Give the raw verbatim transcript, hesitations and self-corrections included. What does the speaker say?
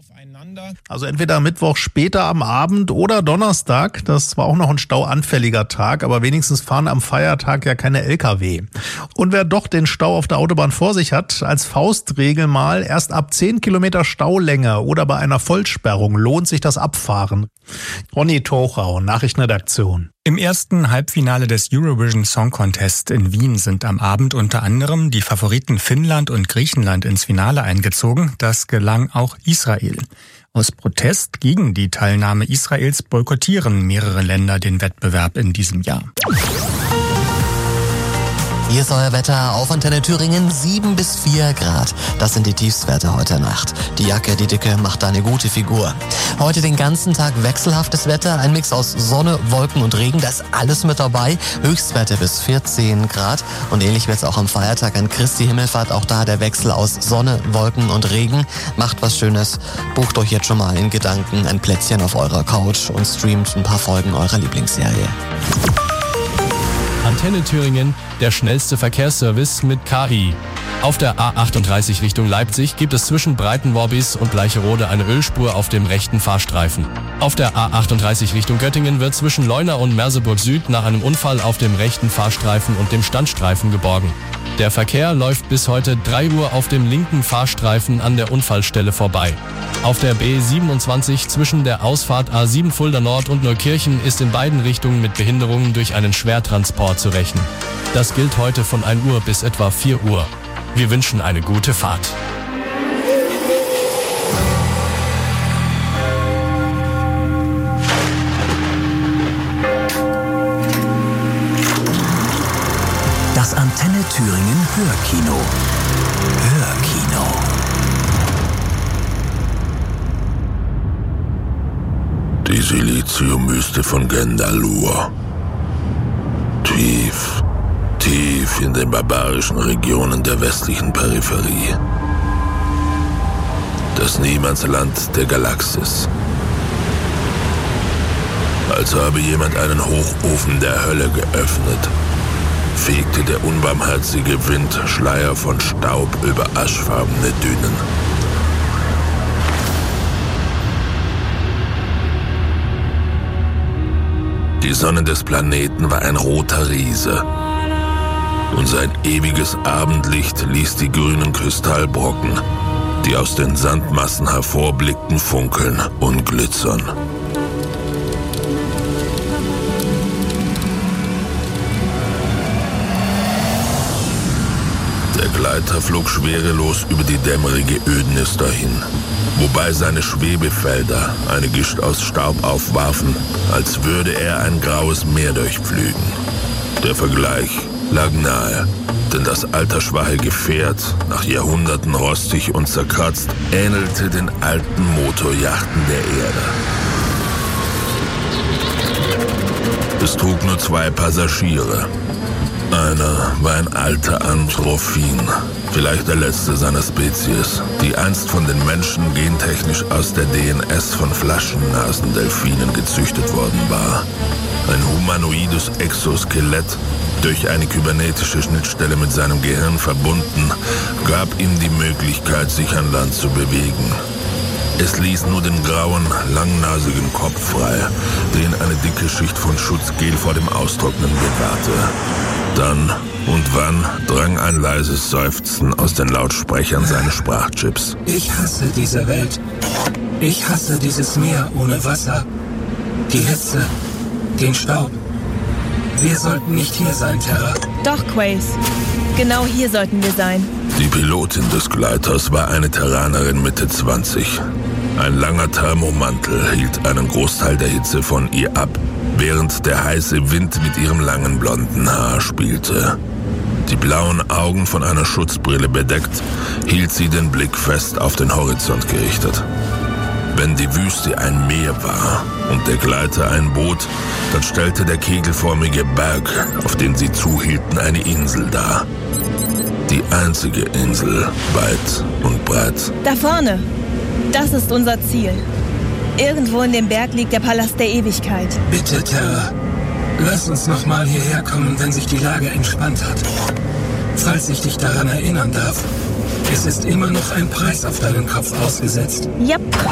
Also entweder Mittwoch später am Abend oder Donnerstag. Das war auch noch ein stauanfälliger Tag, aber wenigstens fahren am Feiertag ja keine L K W. Und wer doch den Stau auf der Autobahn vor sich hat, als Faustregel mal erst ab zehn Kilometer Staulänge oder bei einer Vollsperrung lohnt sich das Abfahren. Ronny Tochau, Nachrichtenredaktion. Im ersten Halbfinale des Eurovision Song Contest in Wien sind am Abend unter anderem die Favoriten Finnland und Griechenland ins Finale eingezogen. Das gelang auch Israel. Aus Protest gegen die Teilnahme Israels boykottieren mehrere Länder den Wettbewerb in diesem Jahr. Hier ist euer Wetter auf Antenne Thüringen, sieben bis vier Grad. Das sind die Tiefstwerte heute Nacht. Die Jacke, die Dicke macht da eine gute Figur. Heute den ganzen Tag wechselhaftes Wetter, ein Mix aus Sonne, Wolken und Regen, da ist alles mit dabei. Höchstwerte bis vierzehn Grad und ähnlich wird es auch am Feiertag an Christi Himmelfahrt. Auch da der Wechsel aus Sonne, Wolken und Regen. Macht was Schönes, bucht euch jetzt schon mal in Gedanken ein Plätzchen auf eurer Couch und streamt ein paar Folgen eurer Lieblingsserie. Antenne Thüringen, der schnellste Verkehrsservice mit K I. Auf der A achtunddreißig Richtung Leipzig gibt es zwischen Breitenworbis und Bleicherode eine Ölspur auf dem rechten Fahrstreifen. Auf der A achtunddreißig Richtung Göttingen wird zwischen Leuna und Merseburg Süd nach einem Unfall auf dem rechten Fahrstreifen und dem Standstreifen geborgen. Der Verkehr läuft bis heute drei Uhr auf dem linken Fahrstreifen an der Unfallstelle vorbei. Auf der B siebenundzwanzig zwischen der Ausfahrt A sieben Fulda Nord und Neukirchen ist in beiden Richtungen mit Behinderungen durch einen Schwertransport zu rechnen. Das gilt heute von ein Uhr bis etwa vier Uhr. Wir wünschen eine gute Fahrt. Das Antenne Thüringen Hörkino. Hörkino. Die Siliziumwüste von Gendalur. Tief, tief in den barbarischen Regionen der westlichen Peripherie. Das Niemandsland der Galaxis. Als habe jemand einen Hochofen der Hölle geöffnet, fegte der unbarmherzige Wind Schleier von Staub über aschfarbene Dünen. Die Sonne des Planeten war ein roter Riese und sein ewiges Abendlicht ließ die grünen Kristallbrocken, die aus den Sandmassen hervorblickten, funkeln und glitzern. Der Gleiter flog schwerelos über die dämmerige Ödnis dahin, wobei seine Schwebefelder eine Gischt aus Staub aufwarfen, als würde er ein graues Meer durchpflügen. Der Vergleich lag nahe, denn das altersschwache Gefährt, nach Jahrhunderten rostig und zerkratzt, ähnelte den alten Motorjachten der Erde. Es trug nur zwei Passagiere. Einer war ein alter Anthrophin, vielleicht der letzte seiner Spezies, die einst von den Menschen gentechnisch aus der D N S von Flaschennasendelfinen gezüchtet worden war. Ein humanoides Exoskelett, durch eine kybernetische Schnittstelle mit seinem Gehirn verbunden, gab ihm die Möglichkeit, sich an Land zu bewegen. Es ließ nur den grauen, langnasigen Kopf frei, den eine dicke Schicht von Schutzgel vor dem Austrocknen bewahrte. Dann und wann drang ein leises Seufzen aus den Lautsprechern seines Sprachchips. Ich hasse diese Welt. Ich hasse dieses Meer ohne Wasser. Die Hitze, den Staub. Wir sollten nicht hier sein, Terra. Doch, Quace. Genau hier sollten wir sein. Die Pilotin des Gleiters war eine Terranerin Mitte zwanzig. Ein langer Thermomantel hielt einen Großteil der Hitze von ihr ab, während der heiße Wind mit ihrem langen blonden Haar spielte. Die blauen Augen von einer Schutzbrille bedeckt, hielt sie den Blick fest auf den Horizont gerichtet. Wenn die Wüste ein Meer war und der Gleiter ein Boot, dann stellte der kegelförmige Berg, auf den sie zuhielten, eine Insel dar. Die einzige Insel, weit und breit. Da vorne. Das ist unser Ziel. Irgendwo in dem Berg liegt der Palast der Ewigkeit. Bitte, Terra. Lass uns noch mal hierher kommen, wenn sich die Lage entspannt hat. Falls ich dich daran erinnern darf, es ist immer noch ein Preis auf deinen Kopf ausgesetzt. Yep.